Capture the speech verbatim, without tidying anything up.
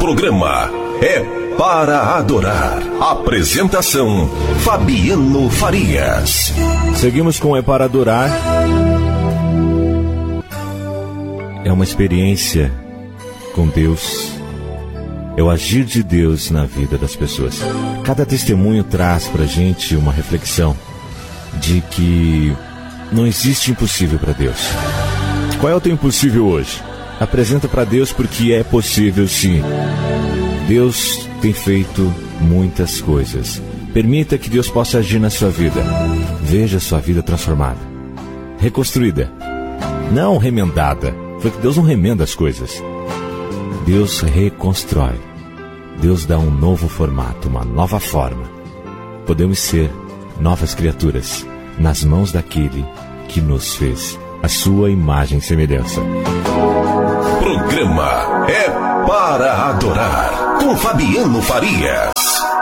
programa é para adorar. Apresentação: Fabiano Farias. Seguimos com É para Adorar. É uma experiência com Deus. É o agir de Deus na vida das pessoas. Cada testemunho traz pra gente uma reflexão de que não existe impossível para Deus. Qual é o teu impossível hoje? Apresenta para Deus, porque é possível sim. Deus tem feito muitas coisas. Permita que Deus possa agir na sua vida. Veja a sua vida transformada, reconstruída, não remendada, porque Deus não remenda as coisas. Deus reconstrói. Deus dá um novo formato, uma nova forma. Podemos ser novas criaturas nas mãos daquele que nos fez a sua imagem e semelhança. Programa É para Adorar, com Fabiano Farias.